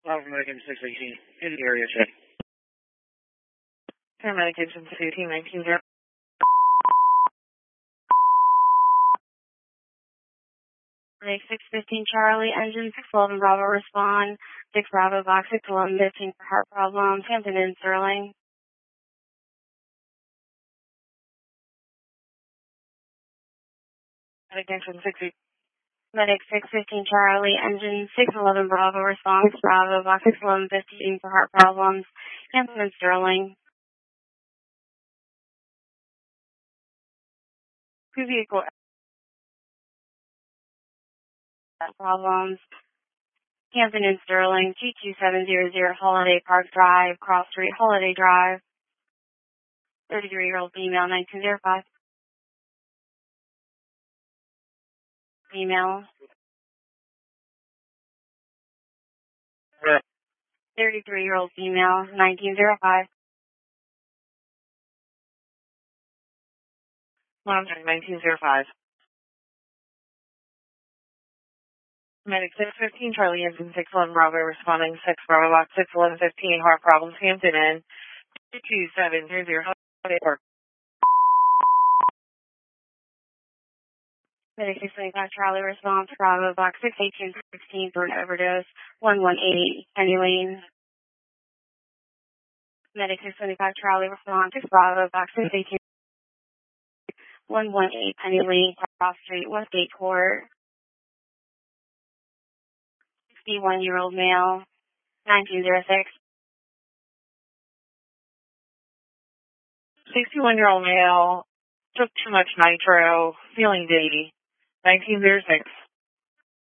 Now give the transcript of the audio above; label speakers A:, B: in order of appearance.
A: American 618 in the area check.
B: Paramedic Gibson 618, 19-0.
C: Medic 615 Charlie, engine 611 Bravo respond. 6 Bravo box 611 15 for heart problems. Hampton Inn, Sterling.
B: Medic Gibson 618.
C: Medic 615 Charlie, engine 611 Bravo response. Bravo box 611 15 for heart problems. Hampton Inn, Sterling.
B: Two vehicle
C: Problems. Hampton Inn, Sterling. 22700 Holiday Park Drive, Cross Street, Holiday Drive. 33-year-old female, 1905. Female. 33-year-old female, 1905.
B: Monitoring 1905. Medic 615 Charlie, engine 611 Bravo responding. 6 Bravo box 611 15 heart problems. Hampton Inn. 22700 Holiday Park.
C: Medic 625 Charlie response, Bravo box 618 16 for an overdose, 118 Penny Lane. Medic 625 Charlie response, 6 Bravo box 618 118 Penny Lane, Cross Street, Westgate Court. 61-year-old male, 1906.
B: 61-year-old male. Took too much nitro. Feeling dizzy. 1906.